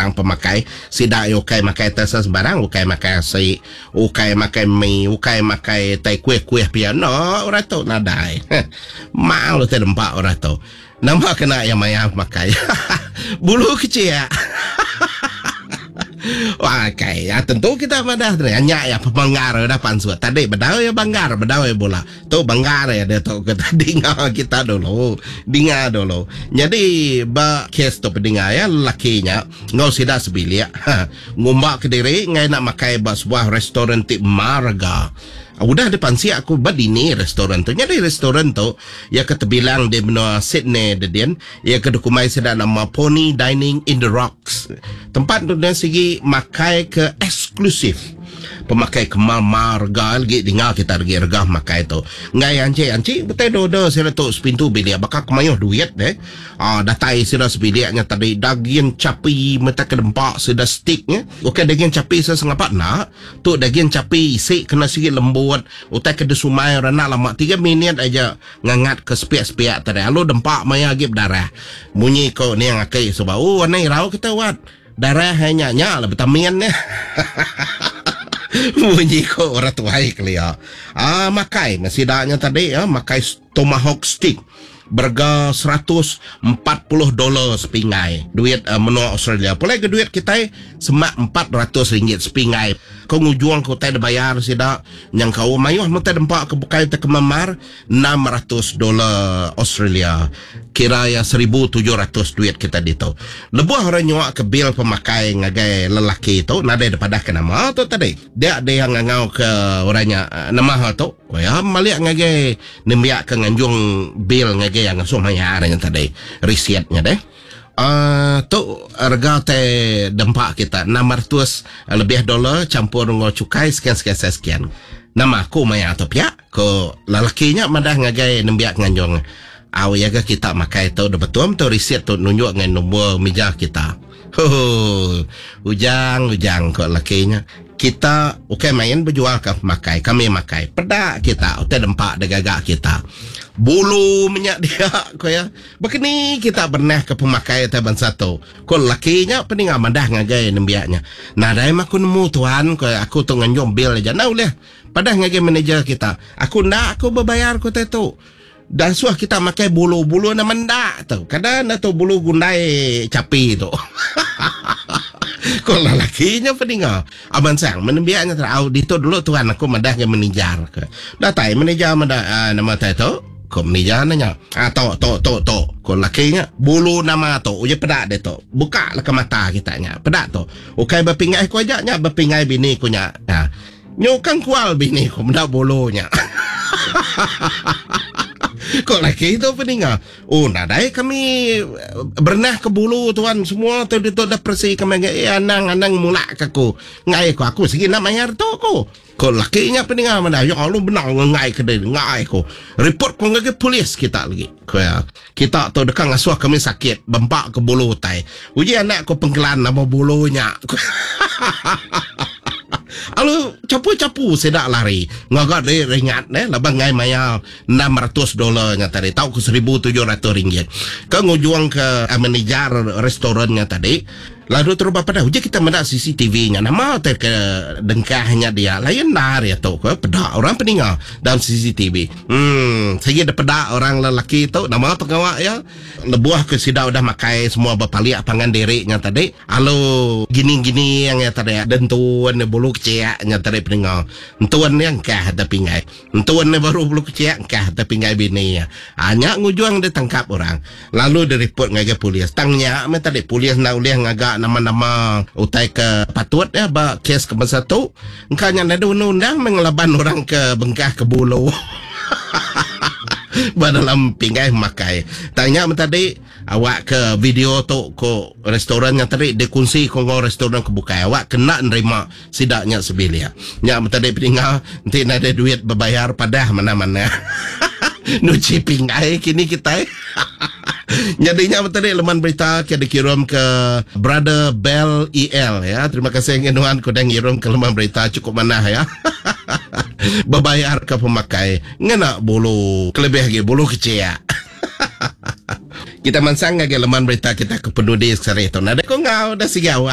orang pemakai sidak ukai makai tas sembarang, ukai makai nasi, ukai makai mie, ukai makai tai kuih-kuih piano orang tu nadai. Mau lu terdempak orang tu. Nama kena yang maya makai. Bulu kecil. Wah, ya tentu kita madah hanya ya pembanggar dah pansuat tadi bedau ya banggar bedau ya bola tu banggar ya dia tu kita dengar kita dulu jadi ba kes tu pendengar ya lakinya ngau sida sebilik ngumbak ke diri ngai nak makai ba sebuah restoran tip marga. Udah depan si aku badini restoran tu. Jadi restoran tu ya kata bilang di benua Sydney dedian ya kedukumai sedang nama Pony Dining in the Rocks. Tempat tu dari segi makai ke eksklusif. Pemakai kemal marga lagi dengar kita lagi regah makai tu. Ngai anci betul do sira tu sepintu bilik bakal kemayuh duit datai sira sebiliknya tadi daging capi meta kedempak sudah sticknya. Okey daging capi saya sengapat nak. Tu daging capi isi kena sikit lembut. Utai ke desumai rana lama 3 minit aja ngangat ke sepiak-sepiak tadi. Lalu dempak maya agib darah. Bunyi kau ni yang akai sebab anai rau kita wat. Darah hanya lah vitamin ni. Bunyi kau orang tuai kelia. Makai nasidaknya tadi makai tomahawk stick. Berga $140 sepingai. Duit menua Australia. Pulai ke duit kita semak RM400 sepingai. Kau ngujuang kau tak bayar sida yang kau mayuh mata dempak ke bukai tak kemamar $600 Australia. Kira ya 1,700 duit kita dito. Lebuh orang nyuak ke bil pemakai ngagai lelaki tu nada daripada ke nama tu tadi. Dia ada yang ngau ke orangnya nama tu. Ya malik ngagai nembiak ke nganjung bil ngagai yang ngasuh mayarnya tadi. Resietnya deh. Tu harga te dempak kita $600 lebih campur ngo cukai sekian. Nama aku maya atau pihak ko lelakinya madah ngagai nembiak nganjung. Awiaga kita makai tu betul tu riset tu nunjuk dengan nombor meja kita. Ujang ko lakinya. Kita main berjual ke makai, kami makai. Pedak kita, utai dempak degagak kita. Bulu minyak dia ko ya. Begini kita pernah ke pemakai taban satu. Ko lakinya pening amadah ngagai nembiaknya. Nah, dai aku nemu tuan ko aku tu nganjong bil aja. Nah uleh. Padah ngagai manager kita. Aku berbayar ko tu. Dan suah kita makai bulu na mendak tu. Kadang na tu bulu gundai capi tu. Kalau lakinya peninga aban sang menembiaknya dito dulu tuan aku madah ke manager ke. Datai manager nama tu. Ko manager nanya. To. Ko lakinya bulu nama tu. Uja pedak de tu. Buka lah ke mata kita nya. Pedak tu. Ukai berpingai ko aja nya berpingai bini ko nya. Nyukang kual bini ko mendak bulunya. Kok lagi itu peninga? Nadai kami bernah ke bulu tuan semua tu dah bersih kami anang mulak aku ngai aku segi nak mayar tu ko. Kok lakinya peninga mana? Ya Allah benar ngai ke dia ngai ko. Report ko ngake polis kita lagi. Ko ya. Kita tu dekat ngasuh kami sakit bempak ke bulu tai. Uji anak ko penggelan nama bulunya. Alu capu sedak lari ngagak dia ringat labang ngai maya $600 nya tadi tahu ke $1,700 ke ngujuang ke manajer restorannya tadi lalu terus pada uji kita mendak CCTV nya nama ke dengkahnya dia lain nar ya tu ke pedak orang peninga dalam CCTV saya ada pedak orang lelaki tu nama pengawak ya lebuah ke sida udah makai semua bapaliak pangan dirinya tadi alu gini yang ya tadi dentuan bulu kecil nya tadi peninga entuan yang kah tapi ngai entuan baru bulu kecil kah tapi ngai bini ya hanya ngujuang ditangkap orang lalu direport ngaga polis tangnya tadi polis nak ulih ngaga nama-nama utai ke patut ya ba kes ke satu engkanya ada undang-undang mengelaban orang ke bengkah ke bulu dalam pinggai makai tanya tadi awak ke video tu ko restorannya tadi dikunci ko restoran kebuka awak kena nerima sidaknya sebilia nya tadi peninggal nanti ada duit berbayar padah mana-mana nuci pinggai kini kita jadinya tadi leman berita kita dikirim ke Brother Bell EL ya. Terima kasih ngenuan ko dang ngirim ke leman berita cukup mana ya. Berbayar ke pemakai ngena bulu kelebih lagi bulu kecil ya. Kita mansang ngage leman berita kita ke penduduk sari tu. Nada ko ngau dah sigawa.